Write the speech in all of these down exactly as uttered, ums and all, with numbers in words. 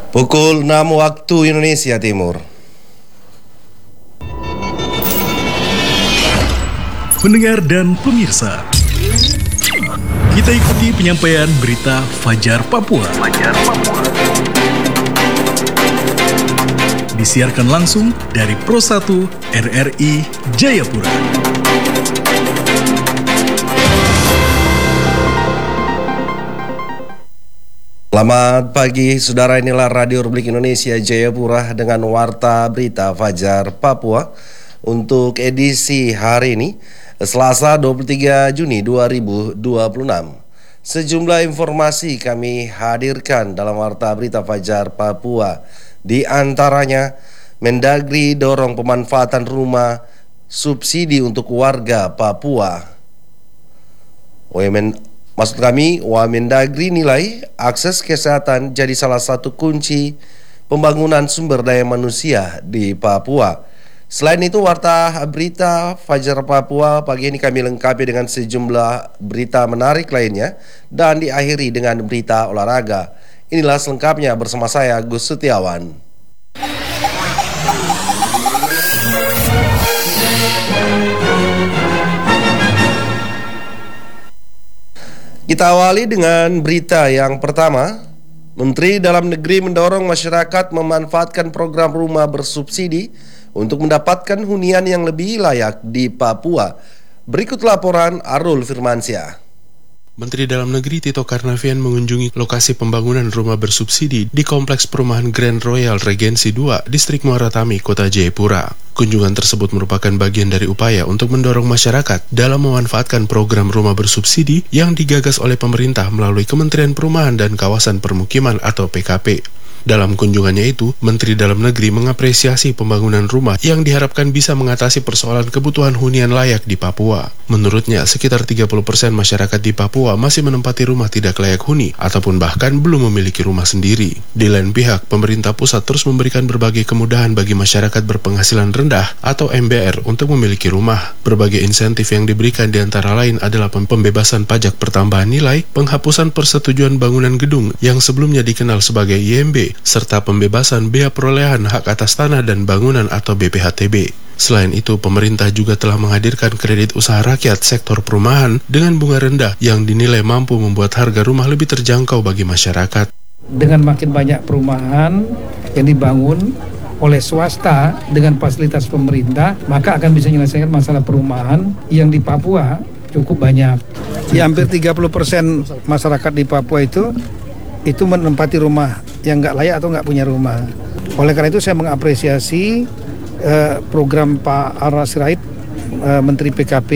Pukul enam waktu Indonesia Timur. Pendengar dan pemirsa, kita ikuti penyampaian berita Fajar Papua. Fajar Papua. Disiarkan langsung dari Pro satu R R I Jayapura. Selamat pagi, saudara, inilah Radio Republik Indonesia Jayapura dengan Warta Berita Fajar Papua untuk edisi hari ini, Selasa dua puluh tiga Juni dua ribu dua puluh enam. Sejumlah informasi kami hadirkan dalam Warta Berita Fajar Papua. Di antaranya, Mendagri dorong pemanfaatan rumah subsidi untuk warga Papua. Women Maksud kami, Wamendagri nilai akses kesehatan jadi salah satu kunci pembangunan sumber daya manusia di Papua. Selain itu, Warta Berita Fajar Papua pagi ini kami lengkapi dengan sejumlah berita menarik lainnya dan diakhiri dengan berita olahraga. Inilah selengkapnya bersama saya, Gus Setiawan. Kita awali dengan berita yang pertama. Menteri Dalam Negeri mendorong masyarakat memanfaatkan program rumah bersubsidi untuk mendapatkan hunian yang lebih layak di Papua. Berikut laporan Arul Firmansyah. Menteri Dalam Negeri Tito Karnavian mengunjungi lokasi pembangunan rumah bersubsidi di Kompleks Perumahan Grand Royal Regency dua, Distrik Muara Tami, Kota Jayapura. Kunjungan tersebut merupakan bagian dari upaya untuk mendorong masyarakat dalam memanfaatkan program rumah bersubsidi yang digagas oleh pemerintah melalui Kementerian Perumahan dan Kawasan Permukiman atau P K P. Dalam kunjungannya itu, Menteri Dalam Negeri mengapresiasi pembangunan rumah yang diharapkan bisa mengatasi persoalan kebutuhan hunian layak di Papua. Menurutnya, sekitar tiga puluh persen masyarakat di Papua masih menempati rumah tidak layak huni ataupun bahkan belum memiliki rumah sendiri. Di lain pihak, pemerintah pusat terus memberikan berbagai kemudahan bagi masyarakat berpenghasilan rendah atau M B R untuk memiliki rumah. Berbagai insentif yang diberikan diantara lain adalah pembebasan pajak pertambahan nilai, penghapusan persetujuan bangunan gedung yang sebelumnya dikenal sebagai I M B, serta pembebasan bea perolehan hak atas tanah dan bangunan atau B P H T B. Selain itu, pemerintah juga telah menghadirkan kredit usaha rakyat sektor perumahan dengan bunga rendah yang dinilai mampu membuat harga rumah lebih terjangkau bagi masyarakat. Dengan makin banyak perumahan yang dibangun oleh swasta dengan fasilitas pemerintah, maka akan bisa menyelesaikan masalah perumahan yang di Papua cukup banyak. Ya, hampir tiga puluh persen masyarakat di Papua itu itu menempati rumah yang nggak layak atau nggak punya rumah. Oleh karena itu saya mengapresiasi eh, program Pak Ara Sirait, eh, Menteri P K P,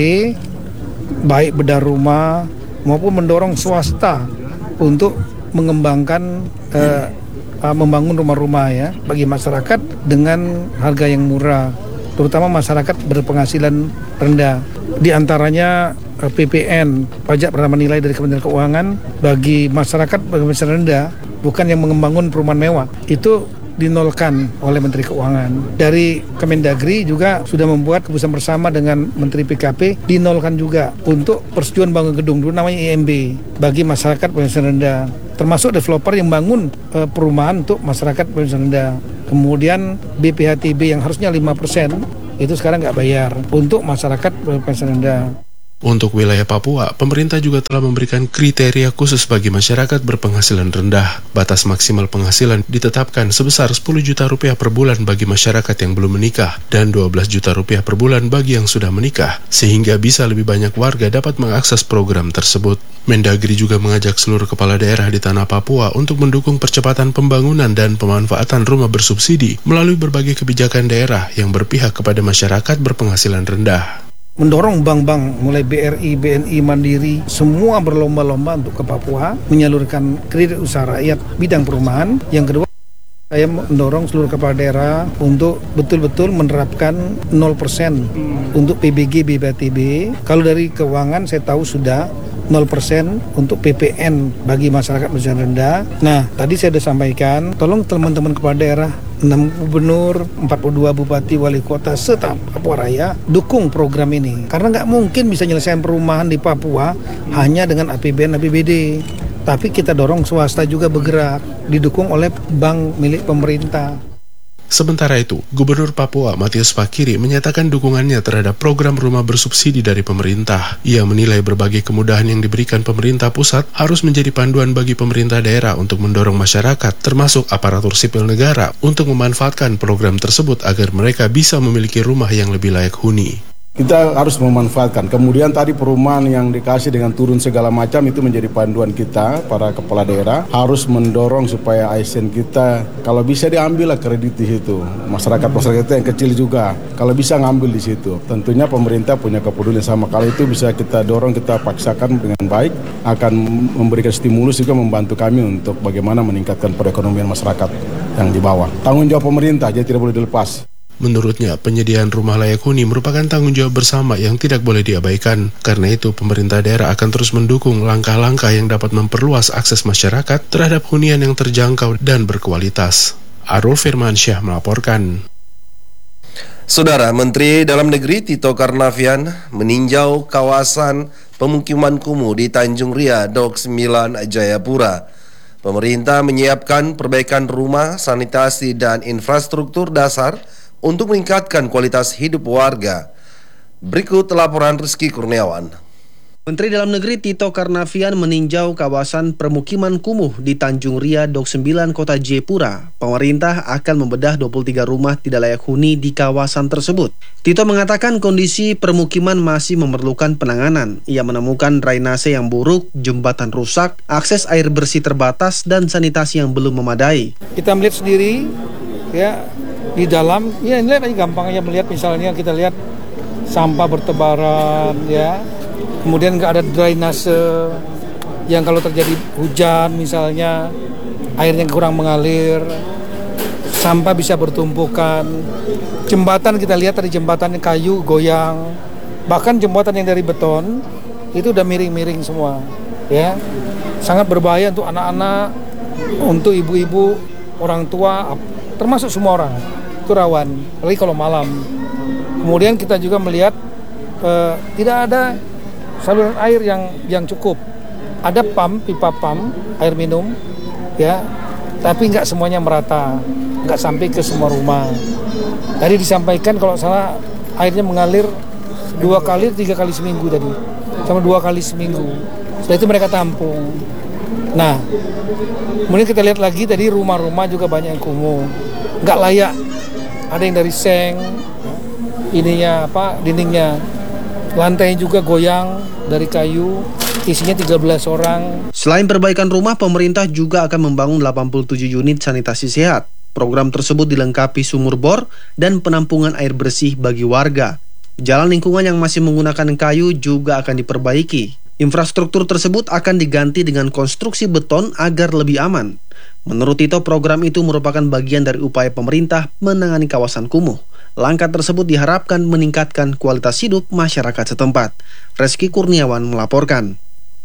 baik bedah rumah maupun mendorong swasta untuk mengembangkan eh, eh, membangun rumah-rumah ya bagi masyarakat dengan harga yang murah, terutama masyarakat berpenghasilan rendah. Di antaranya P P N, pajak pertambahan nilai dari Kementerian Keuangan bagi masyarakat berpenghasilan rendah, bukan yang mengembangkan perumahan mewah, itu dinolkan oleh Menteri Keuangan. Dari Kemendagri juga sudah membuat keputusan bersama dengan Menteri P K P, dinolkan juga untuk persetujuan bangun gedung, dulu namanya I M B, bagi masyarakat berpenghasilan rendah, termasuk developer yang bangun e, perumahan untuk masyarakat berpenghasilan rendah. Kemudian B P H T B yang harusnya lima persen, itu sekarang nggak bayar untuk masyarakat berpenghasilan rendah. Untuk wilayah Papua, pemerintah juga telah memberikan kriteria khusus bagi masyarakat berpenghasilan rendah. Batas maksimal penghasilan ditetapkan sebesar sepuluh juta rupiah per bulan bagi masyarakat yang belum menikah dan dua belas juta rupiah per bulan bagi yang sudah menikah, sehingga bisa lebih banyak warga dapat mengakses program tersebut. Mendagri juga mengajak seluruh kepala daerah di tanah Papua untuk mendukung percepatan pembangunan dan pemanfaatan rumah bersubsidi melalui berbagai kebijakan daerah yang berpihak kepada masyarakat berpenghasilan rendah. Mendorong bank-bank mulai B R I, B N I, Mandiri, semua berlomba-lomba untuk ke Papua menyalurkan kredit usaha rakyat bidang perumahan. Yang kedua, saya mendorong seluruh kepala daerah untuk betul-betul menerapkan nol persen untuk P B G, B P H T B. Kalau dari keuangan saya tahu sudah nol persen untuk P P N bagi masyarakat berpenghasilan rendah. Nah, tadi saya sudah sampaikan, tolong teman-teman kepala daerah, enam gubernur, empat puluh dua bupati, wali kota, serta Papua Raya dukung program ini. Karena nggak mungkin bisa menyelesaikan perumahan di Papua hanya dengan A P B N, A P B D. Tapi kita dorong swasta juga bergerak, didukung oleh bank milik pemerintah. Sementara itu, Gubernur Papua Matius Fakiri menyatakan dukungannya terhadap program rumah bersubsidi dari pemerintah. Ia menilai berbagai kemudahan yang diberikan pemerintah pusat harus menjadi panduan bagi pemerintah daerah untuk mendorong masyarakat, termasuk aparatur sipil negara, untuk memanfaatkan program tersebut agar mereka bisa memiliki rumah yang lebih layak huni. Kita harus memanfaatkan. Kemudian tadi perumahan yang dikasih dengan turun segala macam itu menjadi panduan kita, para kepala daerah harus mendorong supaya A S N kita kalau bisa diambil lah kredit di situ. Masyarakat-masyarakat yang kecil juga kalau bisa ngambil di situ. Tentunya pemerintah punya kepedulian sama. Kalau itu bisa kita dorong, kita paksakan dengan baik, akan memberikan stimulus juga membantu kami untuk bagaimana meningkatkan perekonomian masyarakat yang di bawah. Tanggung jawab pemerintah, jadi tidak boleh dilepas. Menurutnya, penyediaan rumah layak huni merupakan tanggung jawab bersama yang tidak boleh diabaikan. Karena itu, pemerintah daerah akan terus mendukung langkah-langkah yang dapat memperluas akses masyarakat terhadap hunian yang terjangkau dan berkualitas. Arul Firmansyah melaporkan. Saudara Menteri Dalam Negeri Tito Karnavian meninjau kawasan pemukiman kumuh di Tanjung Ria, Dok sembilan, Jayapura. Pemerintah menyiapkan perbaikan rumah, sanitasi, dan infrastruktur dasar untuk meningkatkan kualitas hidup warga. Berikut laporan Rizky Kurniawan. Menteri Dalam Negeri Tito Karnavian meninjau kawasan permukiman kumuh di Tanjung Ria, Dok sembilan, Kota Jayapura. Pemerintah akan membedah dua puluh tiga rumah tidak layak huni di kawasan tersebut. Tito mengatakan kondisi permukiman masih memerlukan penanganan. Ia menemukan drainase yang buruk, jembatan rusak, akses air bersih terbatas, dan sanitasi yang belum memadai. Kita melihat sendiri, ya, di dalam, ya ini lihat aja gampangnya melihat, misalnya kita lihat sampah bertebaran, ya. Kemudian nggak ada drainase yang kalau terjadi hujan misalnya airnya kurang mengalir, sampah bisa bertumpukan. Jembatan kita lihat tadi jembatan kayu goyang, bahkan jembatan yang dari beton itu udah miring-miring semua, ya. Sangat berbahaya untuk anak-anak, untuk ibu-ibu, orang tua, termasuk semua orang. Itu rawan, apalagi kalau malam. Kemudian kita juga melihat eh, tidak ada saluran air yang yang cukup. Ada pump, pipa pump, air minum, ya, tapi nggak semuanya merata, nggak sampai ke semua rumah. Tadi disampaikan kalau salah airnya mengalir dua kali, tiga kali seminggu tadi, sama dua kali seminggu. Setelah itu mereka tampung. Nah, kemudian kita lihat lagi tadi rumah-rumah juga banyak yang kumuh, nggak layak. Ada yang dari seng, ininya apa, dindingnya. Lantai juga goyang dari kayu, isinya tiga belas orang. Selain perbaikan rumah, pemerintah juga akan membangun delapan puluh tujuh unit sanitasi sehat. Program tersebut dilengkapi sumur bor dan penampungan air bersih bagi warga. Jalan lingkungan yang masih menggunakan kayu juga akan diperbaiki. Infrastruktur tersebut akan diganti dengan konstruksi beton agar lebih aman. Menurut Tito, program itu merupakan bagian dari upaya pemerintah menangani kawasan kumuh. Langkah tersebut diharapkan meningkatkan kualitas hidup masyarakat setempat. Rizky Kurniawan melaporkan.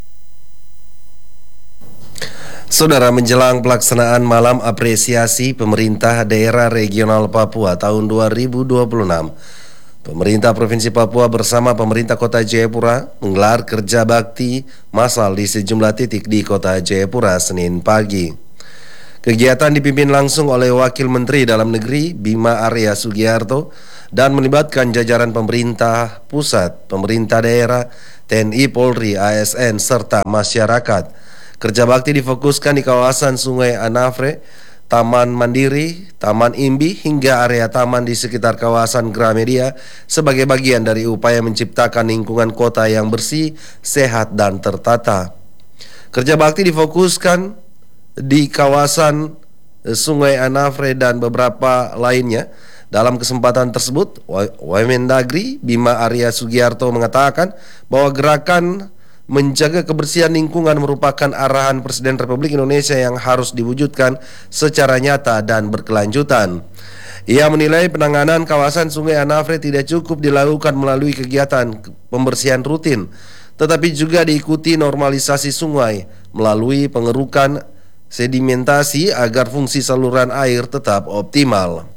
Saudara, menjelang pelaksanaan Malam Apresiasi Pemerintah Daerah Regional Papua tahun dua ribu dua puluh enam, pemerintah Provinsi Papua bersama pemerintah Kota Jayapura menggelar kerja bakti massal di sejumlah titik di Kota Jayapura Senin pagi. Kegiatan dipimpin langsung oleh Wakil Menteri Dalam Negeri Bima Arya Sugiarto dan melibatkan jajaran pemerintah pusat, pemerintah daerah, T N I, Polri, A S N, serta masyarakat. Kerja bakti difokuskan di kawasan Sungai Anafre, Taman Mandiri, Taman Imbi, hingga area taman di sekitar kawasan Gramedia sebagai bagian dari upaya menciptakan lingkungan kota yang bersih, sehat, dan tertata. Kerja bakti difokuskan di kawasan Sungai Anafre dan beberapa lainnya. Dalam kesempatan tersebut, Wamendagri Bima Arya Sugiarto mengatakan bahwa gerakan menjaga kebersihan lingkungan merupakan arahan Presiden Republik Indonesia yang harus diwujudkan secara nyata dan berkelanjutan. Ia menilai penanganan kawasan Sungai Anafre tidak cukup dilakukan melalui kegiatan pembersihan rutin, tetapi juga diikuti normalisasi sungai melalui pengerukan sedimentasi agar fungsi saluran air tetap optimal.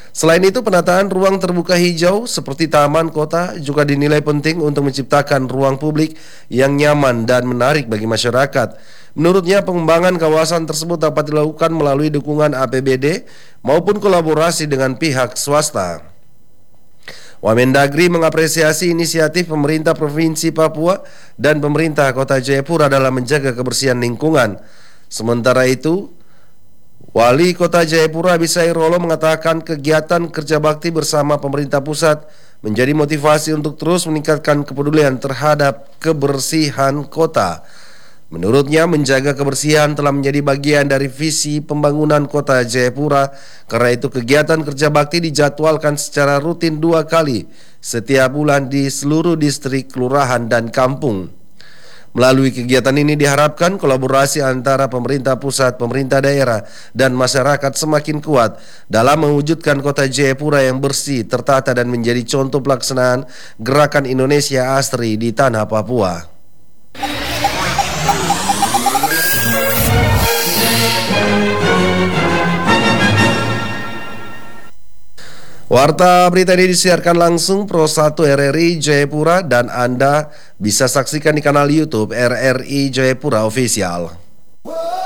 Selain itu, penataan ruang terbuka hijau seperti taman kota juga dinilai penting untuk menciptakan ruang publik yang nyaman dan menarik bagi masyarakat. Menurutnya, pengembangan kawasan tersebut dapat dilakukan melalui dukungan A P B D maupun kolaborasi dengan pihak swasta. Wamendagri mengapresiasi inisiatif pemerintah Provinsi Papua dan pemerintah Kota Jayapura dalam menjaga kebersihan lingkungan. Sementara itu, Wali Kota Jayapura Abisai Rolo mengatakan kegiatan kerja bakti bersama pemerintah pusat menjadi motivasi untuk terus meningkatkan kepedulian terhadap kebersihan kota. Menurutnya, menjaga kebersihan telah menjadi bagian dari visi pembangunan Kota Jayapura. Karena itu, kegiatan kerja bakti dijadwalkan secara rutin dua kali setiap bulan di seluruh distrik, kelurahan, dan kampung. Melalui kegiatan ini diharapkan kolaborasi antara pemerintah pusat, pemerintah daerah, dan masyarakat semakin kuat dalam mewujudkan Kota Jayapura yang bersih, tertata, dan menjadi contoh pelaksanaan Gerakan Indonesia Asri di Tanah Papua. Warta berita ini disiarkan langsung Pro satu R R I Jayapura dan Anda bisa saksikan di kanal YouTube R R I Jayapura Official.